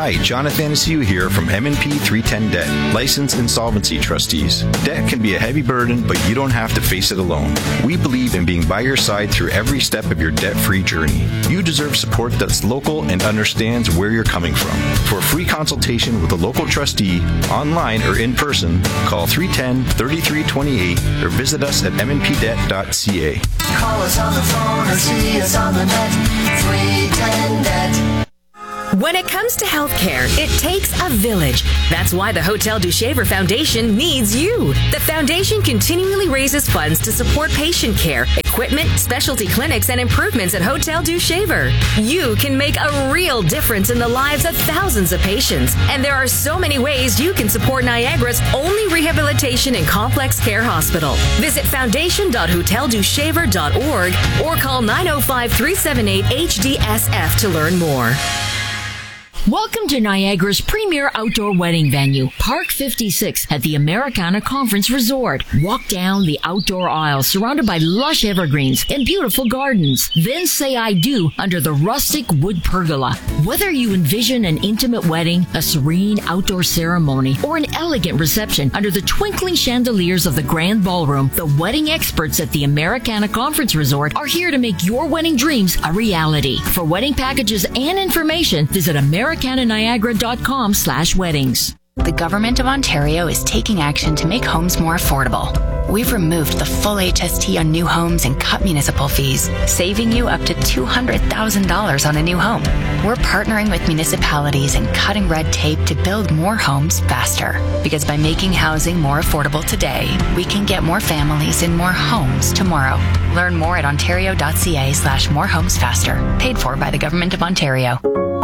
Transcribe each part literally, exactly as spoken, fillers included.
Hi, John Athanasiou here from M and P three ten Debt, licensed insolvency trustees. Debt can be a heavy burden, but you don't have to face it alone. We believe in being by your side through every step of your debt-free journey. You deserve support that's local and understands where you're coming from. For a free consultation with a local trustee, online or in person, call three one zero, three three two eight or visit us at m n p debt dot c a. Call us on the phone or see us on the net. three ten Debt. When it comes to healthcare, it takes a village. That's why the Hotel du Shaver Foundation needs you. The foundation continually raises funds to support patient care, equipment, specialty clinics, and improvements at Hotel du Shaver. You can make a real difference in the lives of thousands of patients. And there are so many ways you can support Niagara's only rehabilitation and complex care hospital. Visit foundation dot hotel du shaver dot org or call nine oh five, three seven eight, H D S F to learn more. Welcome to Niagara's premier outdoor wedding venue, Park fifty-six at the Americana Conference Resort. Walk down the outdoor aisle surrounded by lush evergreens and beautiful gardens. Then say I do under the rustic wood pergola. Whether you envision an intimate wedding, a serene outdoor ceremony, or an elegant reception under the twinkling chandeliers of the Grand Ballroom, the wedding experts at the Americana Conference Resort are here to make your wedding dreams a reality. For wedding packages and information, visit Americana Niagara dot com slash weddings. The Government of Ontario is taking action to make homes more affordable. We've removed the full H S T on new homes and cut municipal fees, saving you up to two hundred thousand dollars on a new home. We're partnering with municipalities and cutting red tape to build more homes faster. Because by making housing more affordable today, we can get more families in more homes tomorrow. Learn more at ontario dot c a slash more homes faster. Paid for by the Government of Ontario.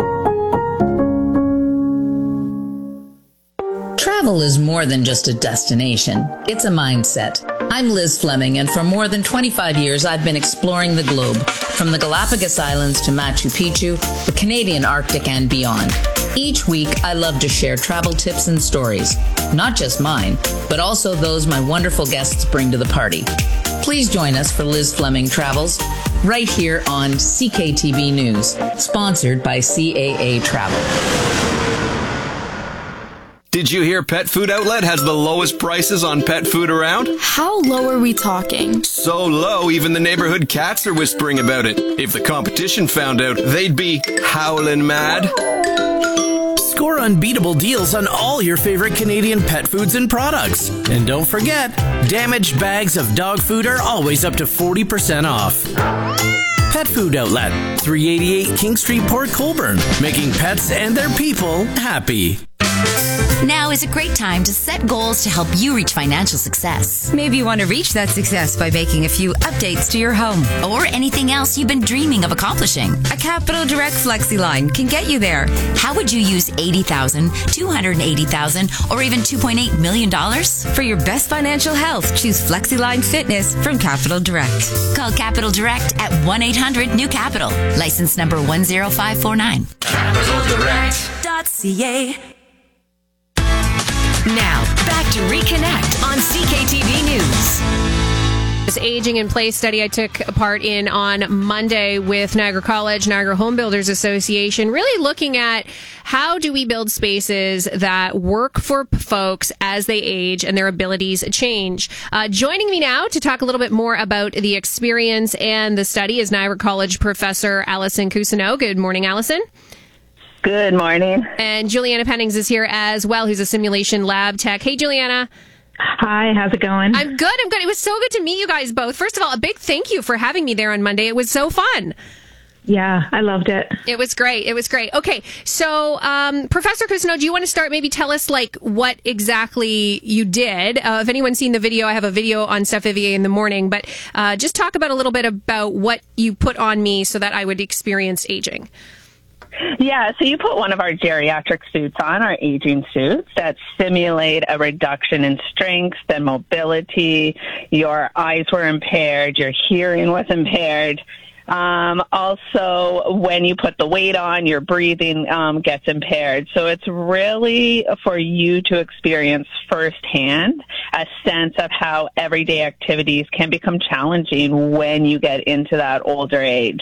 Travel is more than just a destination. It's a mindset. I'm Liz Fleming, and for more than twenty-five years, I've been exploring the globe, from the Galapagos Islands to Machu Picchu, the Canadian Arctic, and beyond. Each week, I love to share travel tips and stories, not just mine, but also those my wonderful guests bring to the party. Please join us for Liz Fleming Travels, right here on C K T V News, sponsored by C A A Travel. Did you hear Pet Food Outlet has the lowest prices on pet food around? How low are we talking? So low, even the neighborhood cats are whispering about it. If the competition found out, they'd be howling mad. Score unbeatable deals on all your favorite Canadian pet foods and products. And don't forget, damaged bags of dog food are always up to forty percent off. Pet Food Outlet, three eighty-eight King Street, Port Colborne, making pets and their people happy. Now is a great time to set goals to help you reach financial success. Maybe you want to reach that success by making a few updates to your home. Or anything else you've been dreaming of accomplishing. A Capital Direct Flexi line can get you there. How would you use eighty thousand dollars, two hundred eighty thousand dollars, or even two point eight million dollars? For your best financial health, choose Flexi Line Fitness from Capital Direct. Call Capital Direct at one eight hundred new capital. License number one zero five four nine. Capital Direct dot c a. Now, back to Reconnect on C K T V News. This aging in place study I took part in on Monday with Niagara College, Niagara Home Builders Association, really looking at how do we build spaces that work for folks as they age and their abilities change. Uh, joining me now to talk a little bit more about the experience and the study is Niagara College professor Allison Cousineau. Good morning, Allison. Good morning. And Juliana Pennings is here as well, who's a simulation lab tech. Hey, Juliana. Hi, how's it going? I'm good. I'm good. It was so good to meet you guys both. First of all, a big thank you for having me there on Monday. It was so fun. Yeah, I loved it. It was great. It was great. Okay, so um, Professor Cousineau, do you want to start? Maybe tell us like what exactly you did. Uh, if anyone's seen the video, I have a video on Steph Vivier in the morning, but uh, just talk about a little bit about what you put on me so that I would experience aging. Yeah, so you put one of our geriatric suits on, our aging suits, that simulate a reduction in strength and mobility. Your eyes were impaired, your hearing was impaired. Um, also, when you put the weight on, your breathing um, gets impaired. So it's really for you to experience firsthand a sense of how everyday activities can become challenging when you get into that older age.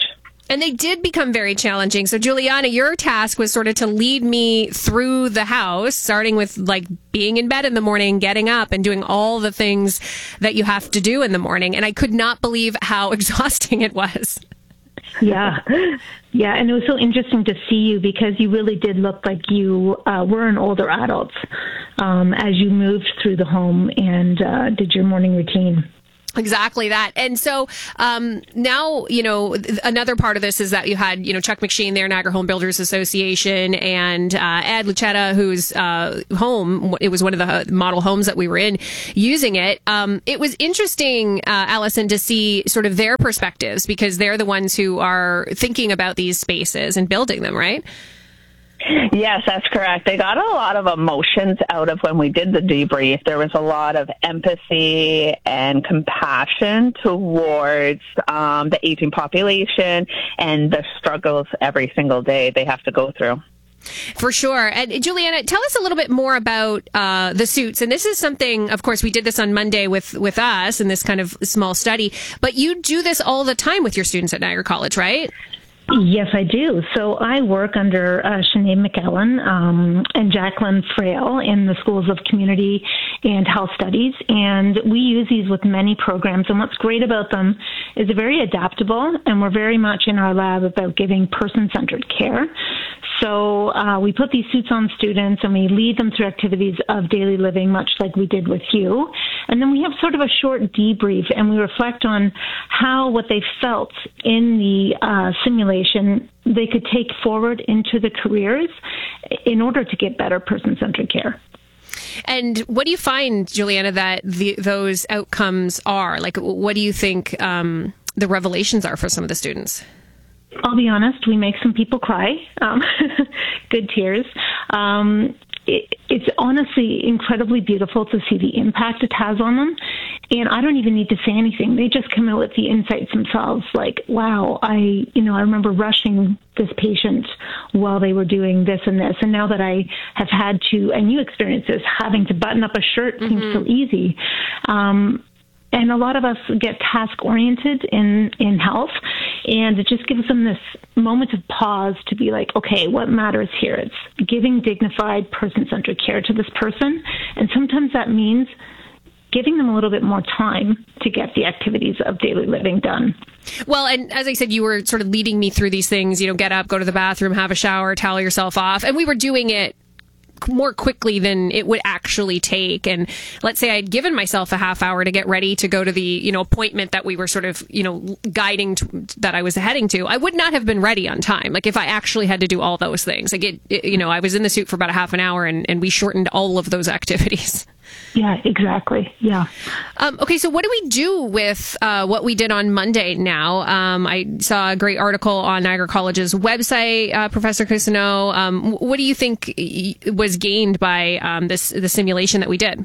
And they did become very challenging. So, Juliana, your task was sort of to lead me through the house, starting with like being in bed in the morning, getting up and doing all the things that you have to do in the morning. And I could not believe how exhausting it was. Yeah. Yeah. And it was so interesting to see you because you really did look like you uh, were an older adult um, as you moved through the home and uh, did your morning routine. Exactly that. And so um, now, you know, th- another part of this is that you had, you know, Chuck McShane there, Niagara Home Builders Association, and uh, Ed Lucetta, whose uh, home, it was one of the model homes that we were in, using it. Um, it was interesting, uh, Allison, to see sort of their perspectives because they're the ones who are thinking about these spaces and building them, right? Yes, that's correct. They got a lot of emotions out of when we did the debrief. There was a lot of empathy and compassion towards um, the aging population and the struggles every single day they have to go through. For sure. And Juliana, tell us a little bit more about uh, the suits. And this is something, of course, we did this on Monday with, with us in this kind of small study, but you do this all the time with your students at Niagara College, right? Yes, I do. So I work under uh, Sinead McEllen um, and Jacqueline Frail in the Schools of Community and Health Studies, and we use these with many programs. And what's great about them is they're very adaptable, and we're very much in our lab about giving person-centered care. So uh, we put these suits on students, and we lead them through activities of daily living, much like we did with you. And then we have sort of a short debrief, and we reflect on how what they felt in the uh, simulation they could take forward into the careers in order to get better person-centered care. And what do you find, Juliana, that the, those outcomes are? Like, what do you think um, the revelations are for some of the students? I'll be honest, we make some people cry. Um, good tears. Um, it, it's honestly incredibly beautiful to see the impact it has on them. And I don't even need to say anything. They just come out with the insights themselves. Like, wow, I, you know, I remember rushing this patient while they were doing this and this. And now that I have had to, and you experience this, having to button up a shirt mm-hmm. seems so easy. Um, and a lot of us get task-oriented in, in health, and it just gives them this moment of pause to be like, okay, what matters here? It's giving dignified, person-centered care to this person, and sometimes that means giving them a little bit more time to get the activities of daily living done. Well, and as I said, you were sort of leading me through these things, you know, get up, go to the bathroom, have a shower, towel yourself off, and we were doing it more quickly than it would actually take. And let's say I'd given myself a half hour to get ready to go to the, you know, appointment that we were sort of, you know, guiding to, that I was heading to, I would not have been ready on time. Like if I actually had to do all those things, like it, it you know, I was in the suit for about a half an hour and, and we shortened all of those activities. Yeah, exactly. Yeah. Um, okay, so what do we do with uh, what we did on Monday now? Um, I saw a great article on Niagara College's website, uh, Professor Cousineau. Um, what do you think was gained by um, this the simulation that we did?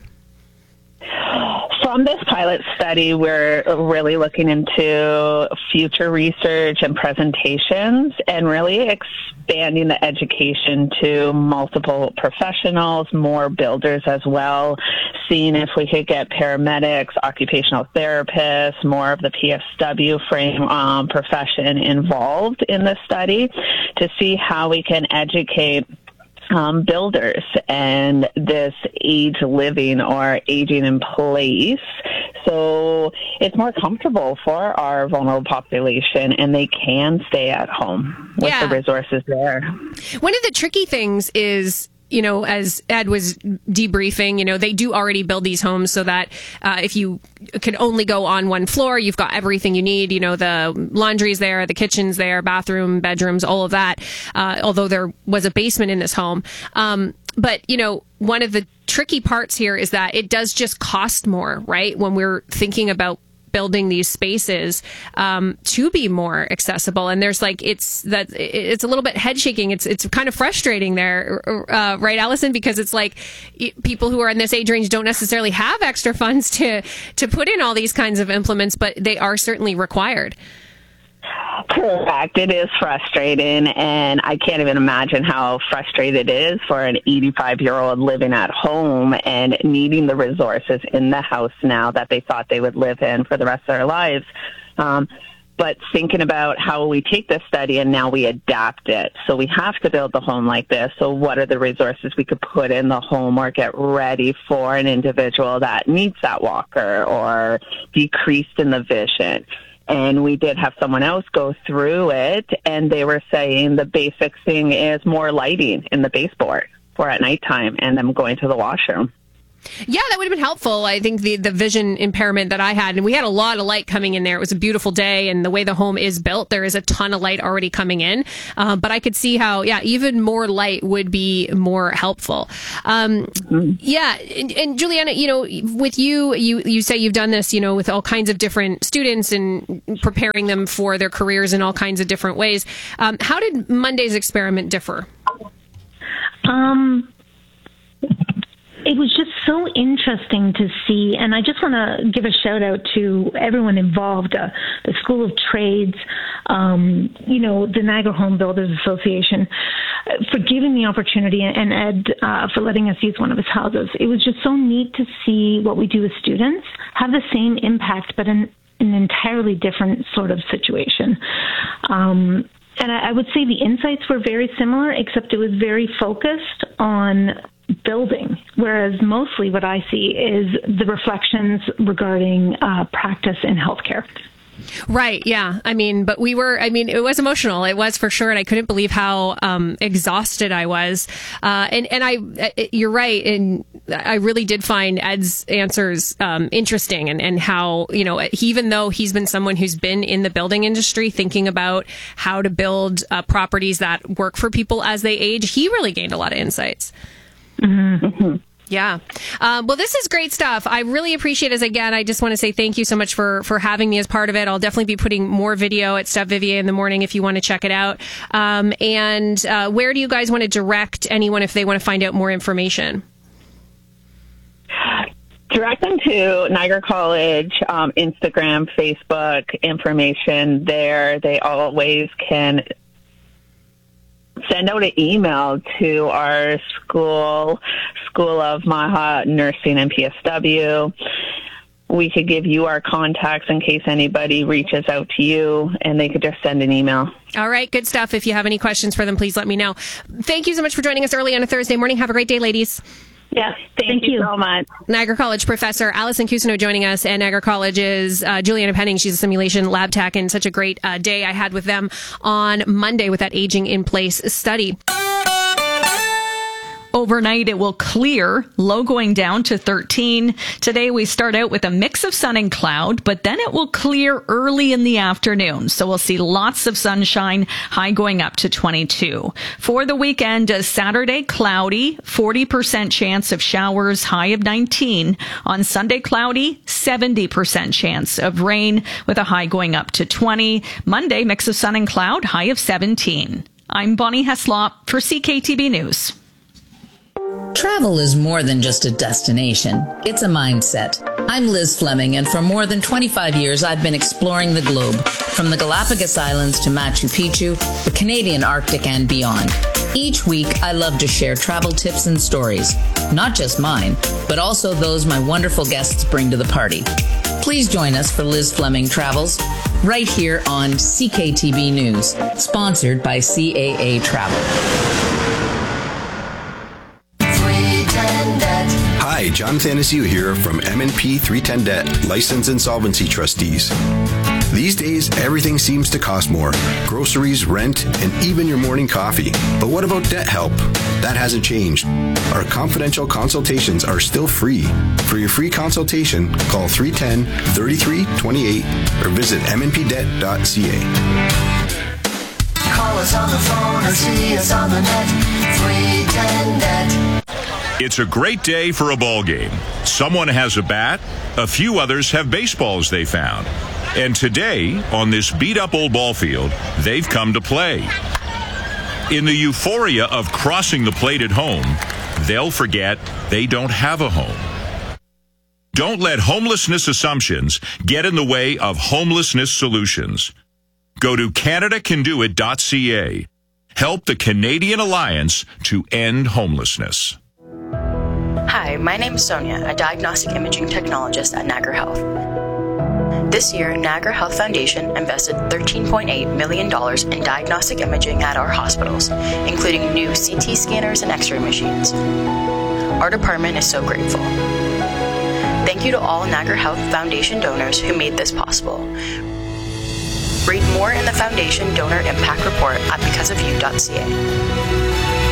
From this pilot study, we're really looking into future research and presentations and really expanding the education to multiple professionals, more builders as well, seeing if we could get paramedics, occupational therapists, more of the P S W frame um, profession involved in the study to see how we can educate Um, builders and this age living or aging in place, so it's more comfortable for our vulnerable population and they can stay at home with yeah. the resources there. One of the tricky things is, you know, as Ed was debriefing, you know, they do already build these homes so that uh, if you can only go on one floor, you've got everything you need. You know, the laundry's there, the kitchen's there, bathroom, bedrooms, all of that. Uh, although there was a basement in this home. Um, but, you know, one of the tricky parts here is that it does just cost more, right? When we're thinking about building these spaces um, to be more accessible, and there's like it's that it's a little bit head shaking. It's it's kind of frustrating there, uh, right, Allison? Because it's like people who are in this age range don't necessarily have extra funds to to put in all these kinds of implements, but they are certainly required. Correct. It is frustrating, and I can't even imagine how frustrated it is for an eighty-five-year-old living at home and needing the resources in the house now that they thought they would live in for the rest of their lives. Um, but thinking about how we take this study and now we adapt it. So we have to build the home like this. So what are the resources we could put in the home or get ready for an individual that needs that walker or decreased in the vision? And we did have someone else go through it, and they were saying the basic thing is more lighting in the baseboard for at nighttime and them going to the washroom. Yeah, that would have been helpful. I think the, the vision impairment that I had, and we had a lot of light coming in there. It was a beautiful day, and the way the home is built, there is a ton of light already coming in. Uh, but I could see how, yeah, even more light would be more helpful. Um, mm-hmm. Yeah, and, and Juliana, you know, with you, you you say you've done this, you know, with all kinds of different students and preparing them for their careers in all kinds of different ways. Um, how did Monday's experiment differ? Um. It was just so interesting to see, and I just want to give a shout out to everyone involved, uh, the School of Trades, um, you know, the Niagara Home Builders Association, uh, for giving the opportunity, and Ed uh, for letting us use one of his houses. It was just so neat to see what we do with students have the same impact, but in an entirely different sort of situation. Um, and I, I would say the insights were very similar, except it was very focused on building, whereas mostly what I see is the reflections regarding uh, practice in healthcare. Right. Yeah. I mean, but we were, I mean, it was emotional. It was for sure. And I couldn't believe how um, exhausted I was. Uh, and, and I, you're right. And I really did find Ed's answers um, interesting, and, and how, you know, he, even though he's been someone who's been in the building industry thinking about how to build uh, properties that work for people as they age, he really gained a lot of insights. Mm-hmm. Yeah. Um, well, this is great stuff. I really appreciate it. Again, I just want to say thank you so much for, for having me as part of it. I'll definitely be putting more video at Steph Vivier in the morning if you want to check it out. Um, and uh, where do you guys want to direct anyone if they want to find out more information? Direct them to Niagara College, um, Instagram, Facebook, information there. They always can send out an email to our school, School of Maha Nursing and P S W. We could give you our contacts in case anybody reaches out to you, and they could just send an email. All right, good stuff. If you have any questions for them, please let me know. Thank you so much for joining us early on a Thursday morning. Have a great day, ladies. Yes, thank, thank you. you so much. Niagara College professor Allison Cousineau joining us, and Niagara College's uh, Juliana Penning. She's a simulation lab tech, and such a great uh, day I had with them on Monday with that Aging in Place study. Overnight, it will clear, low going down to thirteen. Today, we start out with a mix of sun and cloud, but then it will clear early in the afternoon. So we'll see lots of sunshine, high going up to twenty-two. For the weekend, Saturday, cloudy, forty percent chance of showers, high of nineteen. On Sunday, cloudy, seventy percent chance of rain with a high going up to twenty. Monday, mix of sun and cloud, high of seventeen. I'm Bonnie Heslop for C K T B News. Travel is more than just a destination. It's a mindset. I'm Liz Fleming, and for more than twenty-five years, I've been exploring the globe, from the Galapagos Islands to Machu Picchu, the Canadian Arctic, and beyond. Each week, I love to share travel tips and stories, not just mine, but also those my wonderful guests bring to the party. Please join us for Liz Fleming Travels, right here on C K T B News, sponsored by C A A Travel. Hi, John Thanasiu here from M and P three ten Debt, Licensed Insolvency Trustees. These days, everything seems to cost more. Groceries, rent, and even your morning coffee. But what about debt help? That hasn't changed. Our confidential consultations are still free. For your free consultation, call three one zero, three three two eight or visit m n p debt dot c a. Call us on the phone or see us on the net. three one zero net. It's a great day for a ball game. Someone has a bat, a few others have baseballs they found. And today, on this beat-up old ball field, they've come to play. In the euphoria of crossing the plate at home, they'll forget they don't have a home. Don't let homelessness assumptions get in the way of homelessness solutions. Go to canada can do it dot c a. Help the Canadian Alliance to end homelessness. Hi, my name is Sonia, a diagnostic imaging technologist at Niagara Health. This year, Niagara Health Foundation invested thirteen point eight million dollars in diagnostic imaging at our hospitals, including new C T scanners and X-ray machines. Our department is so grateful. Thank you to all Niagara Health Foundation donors who made this possible. Read more in the Foundation Donor Impact Report at because of you dot c a.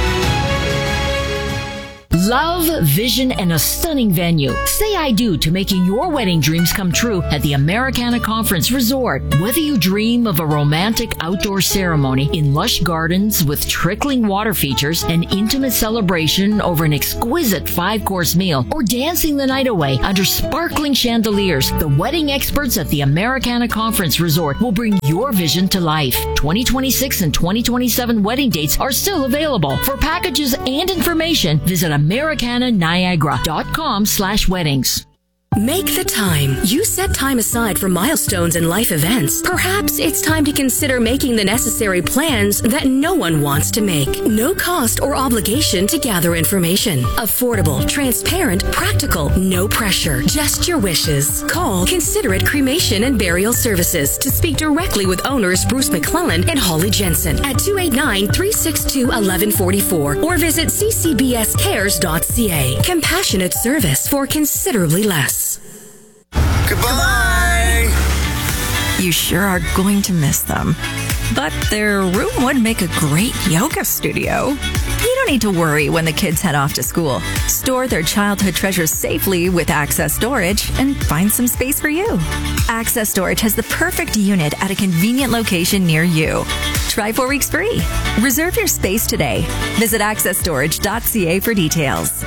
Love, vision, and a stunning venue. Say I do to making your wedding dreams come true at the Americana Conference Resort. Whether you dream of a romantic outdoor ceremony in lush gardens with trickling water features, an intimate celebration over an exquisite five-course meal, or dancing the night away under sparkling chandeliers, the wedding experts at the Americana Conference Resort will bring your vision to life. twenty twenty-six and twenty twenty-seven wedding dates are still available. For packages and information, visit Americana Niagara dot com slash weddings. Make the time. You set time aside for milestones and life events. Perhaps it's time to consider making the necessary plans that no one wants to make. No cost or obligation to gather information. Affordable, transparent, practical, no pressure. Just your wishes. Call Considerate Cremation and Burial Services to speak directly with owners Bruce McClellan and Holly Jensen at two eight nine, three six two, one one four four or visit c c b s cares dot c a. Compassionate service for considerably less. Goodbye! You sure are going to miss them. But their room would make a great yoga studio. You don't need to worry when the kids head off to school. Store their childhood treasures safely with Access Storage and find some space for you. Access Storage has the perfect unit at a convenient location near you. Try four weeks free. Reserve your space today. Visit access storage dot c a for details.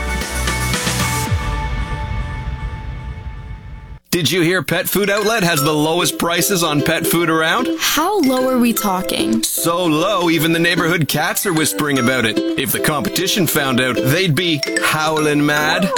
Did you hear Pet Food Outlet has the lowest prices on pet food around? How low are we talking? So low, even the neighborhood cats are whispering about it. If the competition found out, they'd be howling mad.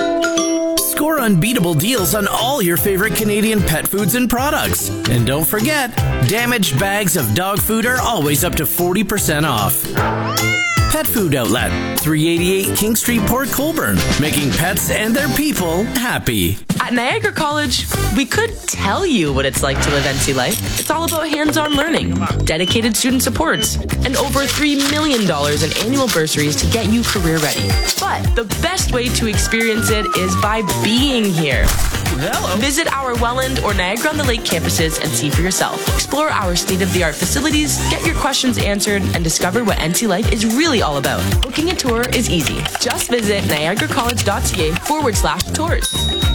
Score unbeatable deals on all your favorite Canadian pet foods and products. And don't forget, damaged bags of dog food are always up to forty percent off. Pet Food Outlet, three eighty-eight King Street, Port Colborne, making pets and their people happy. At Niagara College, we could tell you what it's like to live N C life. It's all about hands-on learning, dedicated student supports, and over three million dollars in annual bursaries to get you career ready. But the best way to experience it is by being here. Hello. Visit our Welland or Niagara-on-the-Lake campuses and see for yourself. Explore our state-of-the-art facilities, get your questions answered, and discover what N C life is really all about. Booking a tour is easy. Just visit niagara college dot c a forward slash tours.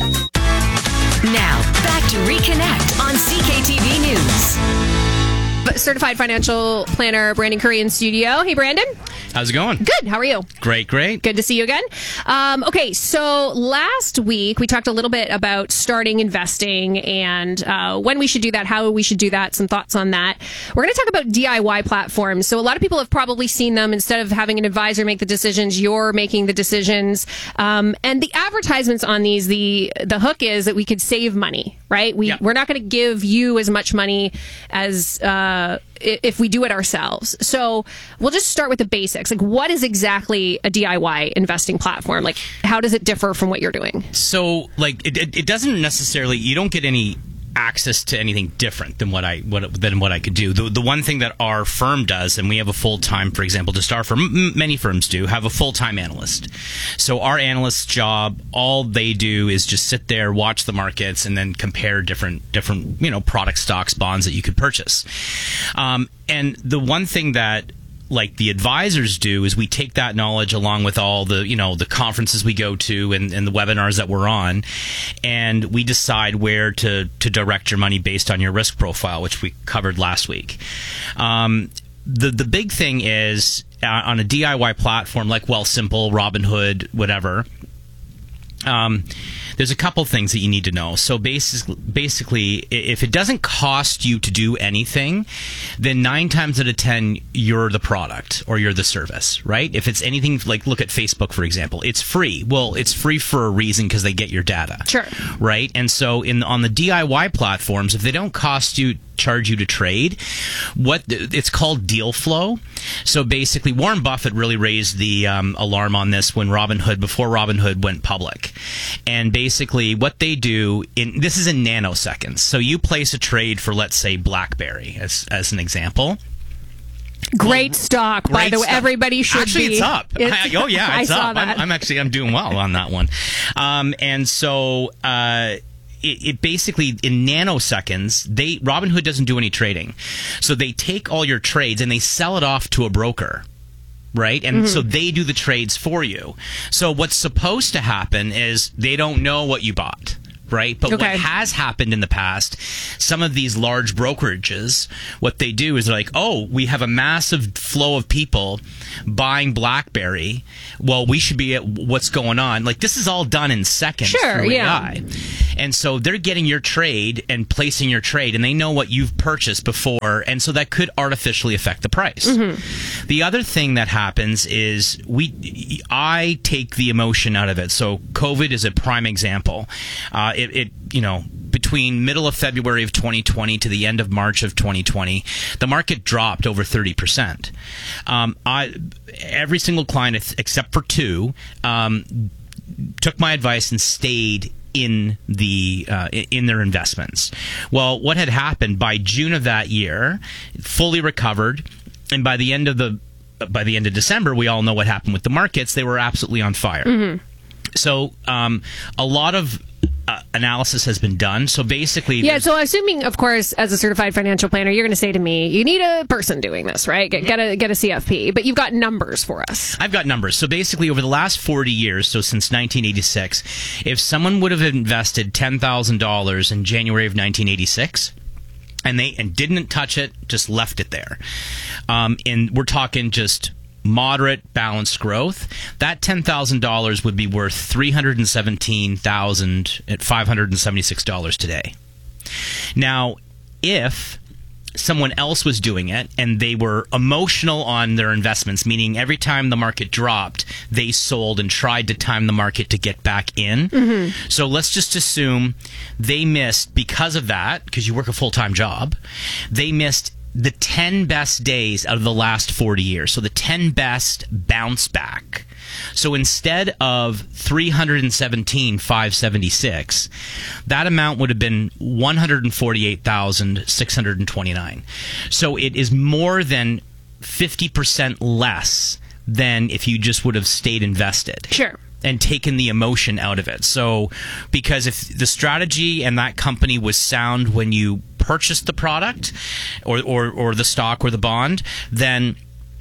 Now, back to Reconnect on C K T V News. Certified financial planner Brandon Curry in studio. Hey, Brandon. How's it going? Good. How are you? Great, great. Good to see you again. Um, okay, so last week we talked a little bit about starting investing and uh, when we should do that, how we should do that, some thoughts on that. We're going to talk about D I Y platforms. So a lot of people have probably seen them. Instead of having an advisor make the decisions, you're making the decisions. Um, and the advertisements on these, the the hook is that we could save money, right? We, yeah. We're not going to give you as much money as... Uh, if we do it ourselves. So we'll just start with the basics. Like, what is exactly a D I Y investing platform? Like, how does it differ from what you're doing? So, like, it, it, it doesn't necessarily, you don't get any access to anything different than what I what than what I could do. The the one thing that our firm does, and we have a full time, for example, just our firm, m- many firms do have a full time analyst. So our analyst's job, all they do is just sit there, watch the markets, and then compare different different you know product, stocks, bonds that you could purchase. Um, and the one thing that like the advisors do is we take that knowledge along with all the, you know, the conferences we go to and, and the webinars that we're on, and we decide where to, to direct your money based on your risk profile, which we covered last week. Um, the, the big thing is uh, on a D I Y platform like Wealthsimple, Robinhood, whatever, um, there's a couple things that you need to know. So basically, basically, if it doesn't cost you to do anything, then nine times out of ten, you're the product or you're the service, right? If it's anything like, look at Facebook, for example, it's free. Well, it's free for a reason because they get your data. Sure. Right? And so in on the D I Y platforms, if they don't cost you charge you to trade. What it's called deal flow. So basically, Warren Buffett really raised the um, alarm on this when Robinhood, before Robinhood went public. And basically, what they do in this is in nanoseconds. So you place a trade for, let's say, BlackBerry as as an example. Great well, stock, great by the way. Stock. Everybody should actually, be. it's up. It's, I, oh yeah, it's I up. Saw that. I'm, I'm actually I'm doing well on that one. Um, and so. Uh, It, it basically, in nanoseconds, they Robinhood doesn't do any trading. So they take all your trades and they sell it off to a broker, right? And mm-hmm. so they do the trades for you. So what's supposed to happen is they don't know what you bought, right? But okay. what has happened in the past, some of these large brokerages, what they do is they're like, oh, we have a massive flow of people buying BlackBerry. Well, we should be at what's going on. Like, this is all done in seconds sure, through yeah. A I. And so they're getting your trade and placing your trade, and they know what you've purchased before, and so that could artificially affect the price. Mm-hmm. The other thing that happens is we, I take the emotion out of it. So COVID is a prime example. Uh, it, it, you know, between middle of February of twenty twenty to the end of March of twenty twenty, the market dropped over thirty percent. Um, I, every single client except for two um, took my advice and stayed in the uh, in their investments. Well, what had happened by June of that year, fully recovered, and by the end of the by the end of December, we all know what happened with the markets. They were absolutely on fire. Mm-hmm. So um, a lot of Uh, analysis has been done. So basically, yeah. So assuming, of course, as a certified financial planner, you're going to say to me, you need a person doing this, right? Get, get a get a C F P, but you've got numbers for us. I've got numbers. So basically, over the last forty years, so since nineteen eighty-six, if someone would have invested ten thousand dollars in January of nineteen eighty-six, and they and didn't touch it, just left it there, um, and we're talking just moderate balanced growth, that ten thousand dollars would be worth three hundred seventeen thousand five hundred seventy-six dollars today. Now, if someone else was doing it and they were emotional on their investments, meaning every time the market dropped, they sold and tried to time the market to get back in. Mm-hmm. So let's just assume they missed, because of that, because you work a full-time job, they missed the ten best days out of the last forty years. So the ten best bounce back. So instead of three hundred seventeen thousand five hundred seventy-six, that amount would have been one hundred forty-eight thousand six hundred twenty-nine. So it is more than fifty percent less than if you just would have stayed invested. Sure. And taken the emotion out of it. So, because if the strategy and that company was sound when you purchased the product or, or, or the stock or the bond, then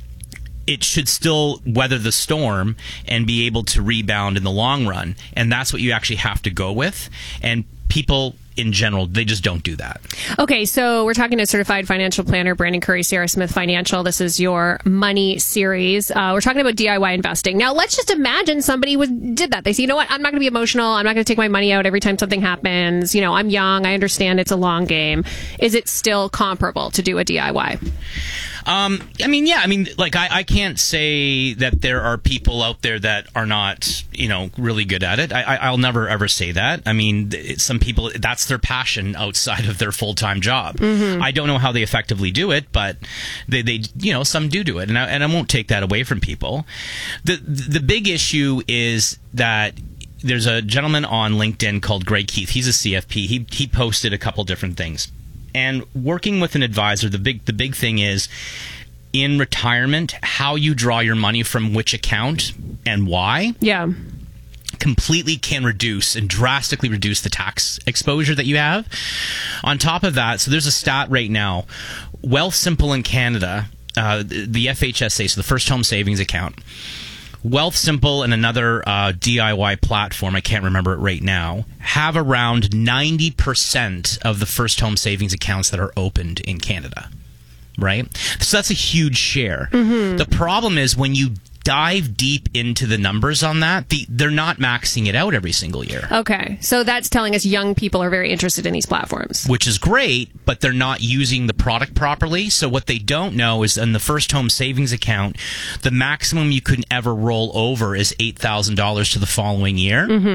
it should still weather the storm and be able to rebound in the long run. And that's what you actually have to go with. And people in general, they just don't do that. Okay, so we're talking to certified financial planner Brandon Curry, Sierra Smith Financial. This is your money series. Uh, we're talking about D I Y investing. Now, let's just imagine somebody would, did that. They say, you know what, I'm not going to be emotional. I'm not going to take my money out every time something happens. You know, I'm young. I understand it's a long game. Is it still comparable to do a D I Y? Um, I mean, yeah, I mean, like, I, I can't say that there are people out there that are not, you know, really good at it. I, I, I'll never, ever say that. I mean, some people, that's their passion outside of their full-time job. Mm-hmm. I don't know how they effectively do it, but they, they you know, some do do it, and I, and I won't take that away from people. The, the big issue is that there's a gentleman on LinkedIn called Greg Keith. He's a C F P. He, he posted a couple different things. And working with an advisor, the big the big thing is in retirement, how you draw your money from which account and why. Yeah. Completely can reduce and drastically reduce the tax exposure that you have. On top of that, so there's a stat right now. Wealthsimple in Canada, uh, the F H S A, so the First Home Savings Account, Wealthsimple and another uh, D I Y platform, I can't remember it right now, have around ninety percent of the first home savings accounts that are opened in Canada, right? So that's a huge share. Mm-hmm. The problem is when you dive deep into the numbers on that, the, they're not maxing it out every single year. Okay, so that's telling us young people are very interested in these platforms. Which is great, but they're not using the product properly. So what they don't know is in the first home savings account, the maximum you can ever roll over is eight thousand dollars to the following year. Mm-hmm.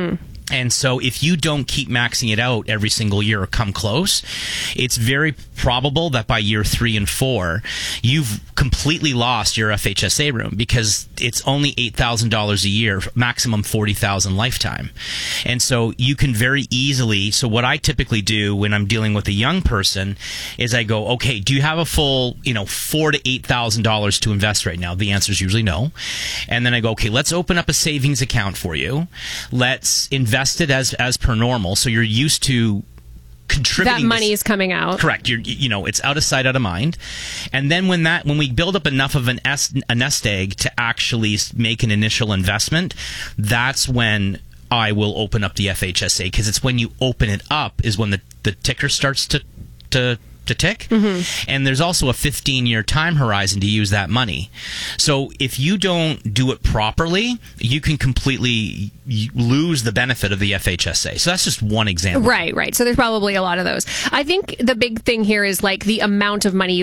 And so if you don't keep maxing it out every single year or come close, it's very probable that by year three and four, you've completely lost your F H S A room because it's only eight thousand dollars a year, maximum forty thousand dollars lifetime. And so you can very easily, so what I typically do when I'm dealing with a young person is I go, okay, do you have a full, you know, four to eight thousand dollars to invest right now? The answer is usually no. And then I go, okay, let's open up a savings account for you. Let's invest it as as per normal, so you're used to contributing. That money this, is coming out. Correct. You're, you know, it's out of sight, out of mind. And then when that when we build up enough of an est, a nest egg to actually make an initial investment, that's when I will open up the F H S A, because it's when you open it up is when the the ticker starts to to. to tick. Mm-hmm. And there's also a fifteen-year time horizon to use that money. So if you don't do it properly, you can completely lose the benefit of the F H S A. So that's just one example. Right, right. So there's probably a lot of those. I think the big thing here is like the amount of money you